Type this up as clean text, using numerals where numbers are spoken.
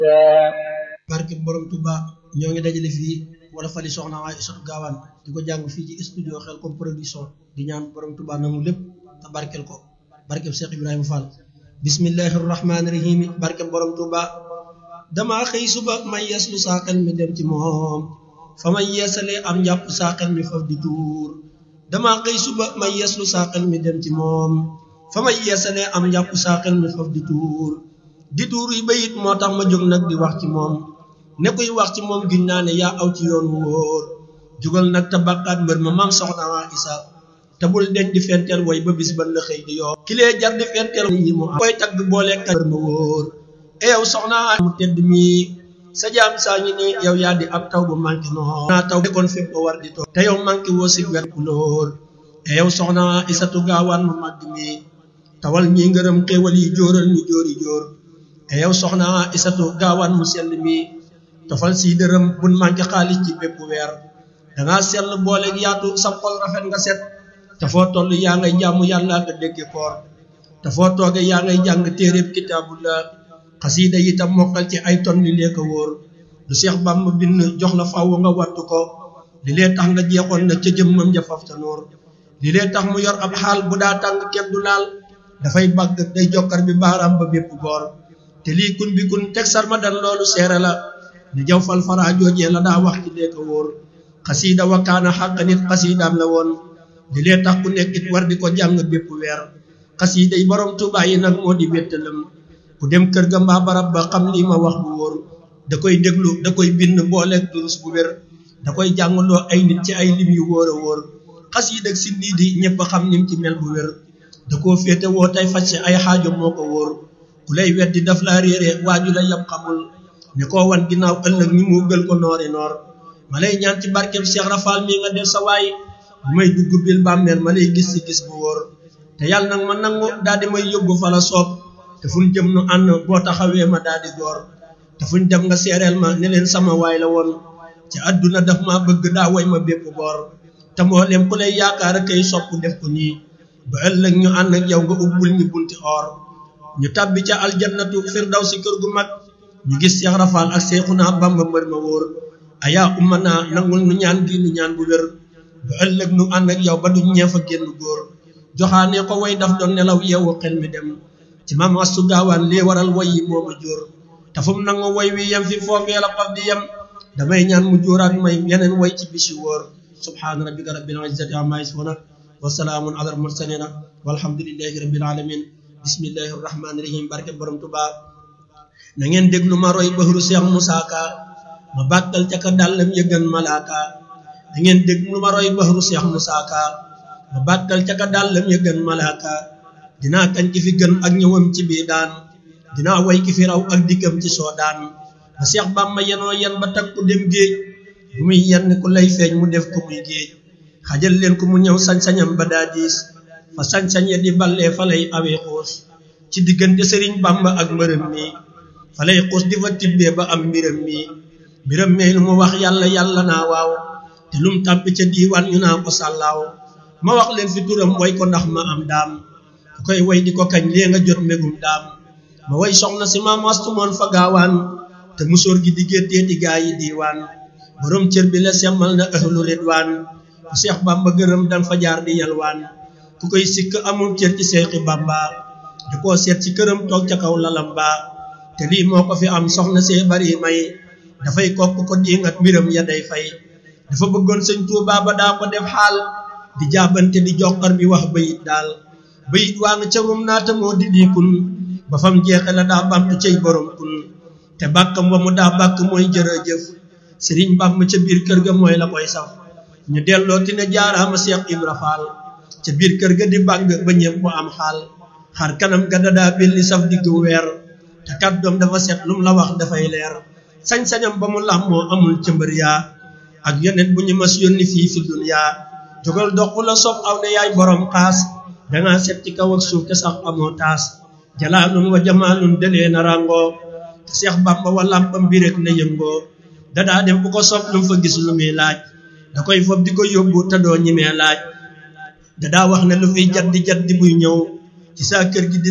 barke borom Touba ñoo ngi dajale fii wala fali soxna Aïssatou Gawane di ko jàng fii ci studio Khelcom production di ñaan borom Touba nangu lépp te barkel ko barkeb Cheikh Ibrahima Fall. bismillahi rahmaani rahim barke borom Touba dama xëy suba may yees lu saaxel mi dem ci moom fa may yeesalee am njàpp saaxel mi faf di tuur dama xëy suba may yees lu saaxel mi dem ci moom fa may yeesalee am njàpp saaxel mi faf di tuur yi bayit moo tax ma jóg nag di wax ci moom ne kuy wax ci moom giñ naa ne yaa aw ci yoon wu wóor jugal nag te bàkkaat mbër ma maam soxna Isa te bul deñ di fenteel way ba bis ban la xëy di yoo kilee jar di fenteel yi mu am koy tagg boole ka mbër ma wóor e yow soxna mu tedd mi sa jaam saa ñi ni yow yaa di ab taw bu manqué noonu naa taw kon fépp ba war di toog te yow manqué woo si wet kulóor e yow soxna Aïssatou Gawane mu màgg mi tawal ñi ngërëm xéewal yi jóoral ñu jóori jóor e yow soxna Aïssatou Gawane mu sell mi tofal si dërëm bun manqué xaalis ci bépp weer dangaa sell booleeg yaatu sa xol rafet nga set te foo toll yaa ngay jaamu yàlla nga dégge koor te foo tooge yaa ngay jàng téeréb kitaabullah xasiida yi tam mokkal ci ay ton li lee ko wóor lu Seex Bàmba bind jox la fàww nga wattu ko li lee tax nga jeexoon na ca jëmmam ja faf ta noor li lee tax mu yor ab xaal bu daa tàng kenn du laal dafay bàgg day jokkar bi baaraam ba bépp boor te lii kun bi kun teg sarma dan loolu seere la ni jaw fal fara joojee la daa wax ci lee ko wóor xasiida wakkaana xàq nit xasiidaam la woon li lee tax ku nekk it war di ko jàng bépp weer xasiida yi borom Tuubaa yi nag moo di wéttalam ku dem kër ga mbaa barab ba xam lii ma wax bu wóor da koy déglu da koy bind booleeg durus bu wér da koy jàngaloo ay nit ci ay lim yu wóor a wóor xasiida ak si nii di ñëpp xam nim ci mel bu wér da koo féete woo tey faj si ay xaajo moo ko wóor ku lay weddi daf laa réere waaju la yam xamul ne koo wan ginnaaw ëllëg ñu mu gël ko noori noor ma lay ñaan ci barkeb Cheikh Rafal mi nga def sa waay bu may dugg bil bàmmeel ma lay gis si gis bu wóor te yàlla nag ma nangu daal di may yóbbu fa la soob te fuñ jëm nu ànd boo taxawee ma daal di góor te fuñ dem nga seereel ma ne leen sama waay la woon ci àdduna daf ma bëgg daa way ma bépp boor te mboolem ku lay yaakaar a kay sopp def ko nii ba ëllëg ñu ànd ak yow nga ubbul ñu bunti or ñu tàbbi ca aljannatu firdawsi kër gu mag ñu gis Cheikh Rafal ak Seexuna Bamba mbër ma wóor ayaa ummana nangul nu ñaan gi nu ñaan bu wér ba ëllëg nu ànd ak yow ba du ñeef a génn góor joxaane ko way daf doon nelaw yeewu xel mi dem ci maam Astu Gaawaan lii waral way yi moo ma jóor te fu mu nangu way wi yem fi foofee la faf di yem damay ñaan mu jóoraat may yeneen way ci bisi wóor subhaana rabbika rabbil izzati amma yasifuun wa salaamun alal mursaliin walhamdulillahi rabbil alamin bismillahi rahmaani rahim barke borom Tuubaa na ngeen déglu ma roy bahru Seex Musaa Ka ma bàkkal ca ka dàllam yëgën malaaka na ngeen déglu ma roy bahru Seex Musaa Ka ma bàkkal ca ka dàllam yëgën malaaka dinaa kañ ki fi gën ak ñëwam ci bii daan dinaa way ki fi raw ak dikkam ci soo daan ba Seex Bàmba yenoo yen ba takku dem géej bu muy yenn ku lay feeñ mu def ko muy géej xajal leen ko mu ñëw sañ-sañam ba daa diis fa sañ-sañ ya di ballee fa lay awee xuus ci diggante Sëriñ Bàmba ak mbërëm mi fa lay xuus di fa tibbee ba am mbiram mi lu mu wax yàlla yàlla naa waaw te lum tàbbi ca diiwaan ñu naa ko sàllaaw ma wax leen fi turam way ko ndax ma am daam ku koy way di ko kañ lee nga jot mbégum daam ma way soxna si maam Astu moon fa gaawaan te musóor gi di géttee di gaa yi diiwaan borom cër bi la semmal na ahlu ridwaan ku Seex Bàmba gërëm dan fa jaar di yalwaan ku koy sikk amul cër ci Seexi Bàmba da koo seet ci këram toog ca kaw lalam ba te lii moo ko fi am soxna see bari may dafay kopp ko diingat mbiram ya day fay dafa bëggoon Sëñ Tuubaa ba daa ko def xaal di jaabante di jokkar bi wax bayit daal bayit waa nga ca rum naata moo di diikun ba fam jeexe la daa bamtu cey borom kun te bàkkam wa mu daa bàkk mooy jërëjëf Sëriñ Bàmba ca biir kër ga mooy la koy saf ñu delloo ti ne jaaraama Seex Ibra Faal ca biir kër ga di bàgg ba ñëpp mu am xaal xar kanam ga dadaa belli saf diggu weer te kàddoom dafa set lum la wax dafay leer sañ-sañam ba mu làmmoo amul ca mbër yaa ak yeneen bu ñu mas yónni fii fi duniyaa jógal dox la sof aw ne yaay borom xaas dangaa set ci kaw ak suuf te sax amoo taas jalaalun wa jamaalun delee na ràngoo te Seex Bàmba wa làmpam bi rek na yëngoo dadaa dem bu ko sof lu mu fa gis lu muy laaj da koy fob di ko yóbbu te doo ñimee laaj dadaa wax ne lu fiy jaddi buy ñëw ci saa kër gi di